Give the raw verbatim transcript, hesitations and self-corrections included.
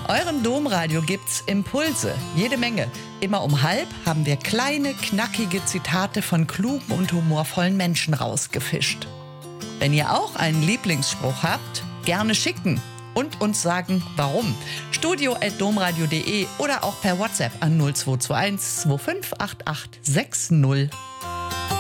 eurem Domradio gibt's Impulse, jede Menge. Immer um halb haben wir kleine, knackige Zitate von klugen und humorvollen Menschen rausgefischt. Wenn ihr auch einen Lieblingsspruch habt, gerne schicken und uns sagen, warum. studio at domradio punkt de oder auch per WhatsApp an null zwei zwei eins zwei fünf acht acht sechs null.